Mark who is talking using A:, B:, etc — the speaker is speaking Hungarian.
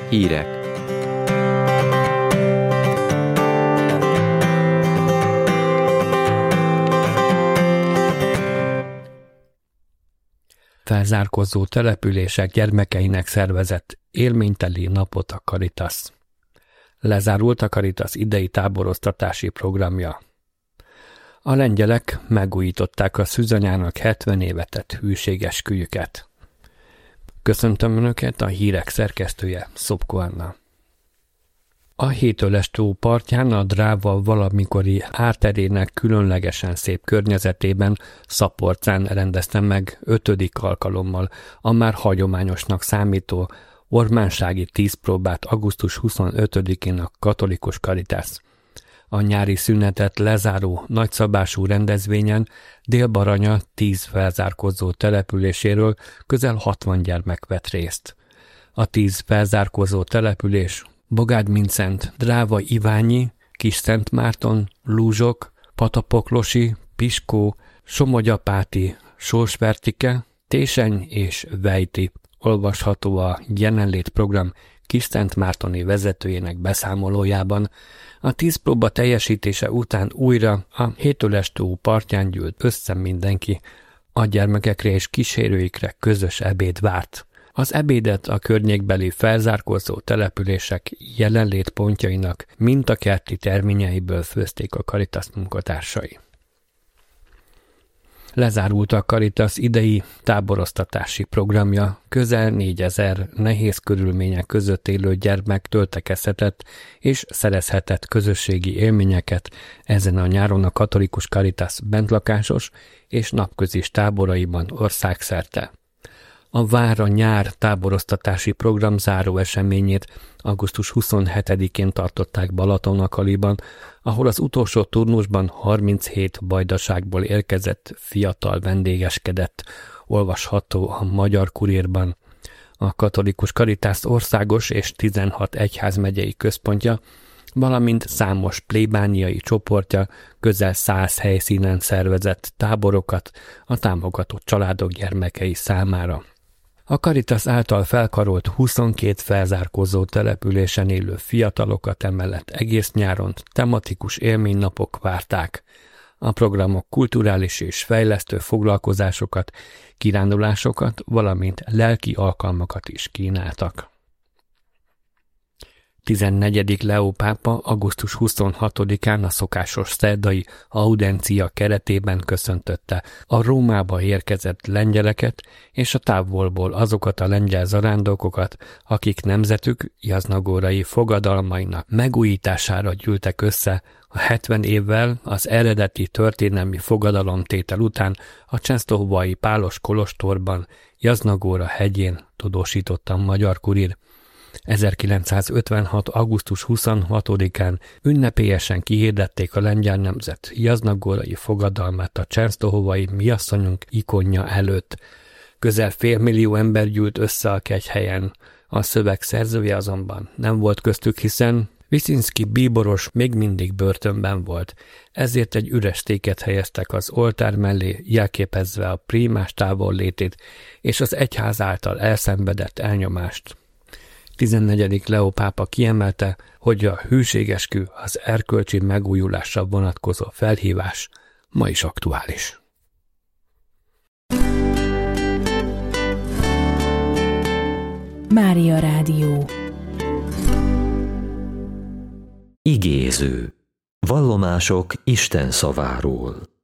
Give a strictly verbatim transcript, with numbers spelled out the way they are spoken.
A: Hírek.
B: Felzárkózó települések gyermekeinek szervezett élményteli napot a Caritas. Lezárult a Caritas idei táboroztatási programja. A lengyelek megújították a szűzanyának hetven éve tett hűségesküjüket. Köszöntöm Önöket, a hírek szerkesztője, Szopko Anna. A Hétöles tó partján a Dráva valamikori árterének különlegesen szép környezetében Szaporcán rendezte meg ötödik alkalommal a már hagyományosnak számító ormánsági tízpróbát augusztus huszonötödikén a katolikus Caritas. A nyári szünetet lezáró nagyszabású rendezvényen Dél-Baranya tíz felzárkózó településéről közel hatvan gyermek vett részt. A tíz felzárkózó település Bogád-Mincent, Dráva Iványi, Kis-Szentmárton, Lúzsok, Patapoklosi, Piskó, Somogyapáti, Sorsvertike, Téseny és Vejti. Olvasható a jelenlét program Kis-Szentmártoni vezetőjének beszámolójában. A tíz próba teljesítése után újra a Hétöles tó partján gyűlt össze mindenki. A gyermekekre és kísérőikre közös ebéd várt. Az ebédet a környékbeli felzárkózó települések jelenlétpontjainak mintakerti terményeiből főzték a Caritas munkatársai. Lezárult a Caritas idei táboroztatási programja, közel négyezer nehéz körülmények között élő gyermek töltekezhetett és szerezhetett közösségi élményeket ezen a nyáron a katolikus Caritas bentlakásos és napközis táboraiban országszerte. A Vár a nyár táboroztatási program záró eseményét augusztus huszonhetedikén tartották Balatonakaliban, ahol az utolsó turnusban harminchét vajdaságból érkezett fiatal vendégeskedett, olvasható a Magyar Kurírban. A katolikus Caritas országos és tizenhat egyházmegyei központja, valamint számos plébániai csoportja közel száz helyszínen szervezett táborokat a támogatott családok gyermekei számára. A Caritas által felkarolt huszonkét felzárkózó településen élő fiatalokat emellett egész nyáron tematikus élménynapok várták. A programok kulturális és fejlesztő foglalkozásokat, kirándulásokat, valamint lelki alkalmakat is kínáltak. tizennegyedik Leó pápa augusztus huszonhatodikán a szokásos szerdai audencia keretében köszöntötte a Rómába érkezett lengyeleket és a távolból azokat a lengyel zarándokokat, akik nemzetük jaznagórai fogadalmainak megújítására gyűltek össze a hetven évvel az eredeti történelmi fogadalomtétel után a csensztohovai Pálos kolostorban, Jaznagóra hegyén, tudósította a Magyar Kurír. ezerkilencszázötvenhat augusztus huszonhatodikán ünnepélyesen kihirdették a lengyel nemzet jaznagórai fogadalmát a csensztohovai Miasszonyunk ikonja előtt. Közel félmillió ember gyűlt össze a kegyhelyen. A szöveg szerzője azonban nem volt köztük, hiszen Viszinszky bíboros még mindig börtönben volt, ezért egy üres széket helyeztek az oltár mellé, jelképezve a prímás távollétét és az egyház által elszenvedett elnyomást. tizennegyedik Leó pápa kiemelte, hogy a hűségeskü, az erkölcsi megújulásra vonatkozó felhívás ma is aktuális.
C: Mária Rádió.
D: Igéző. Vallomások Isten szaváról.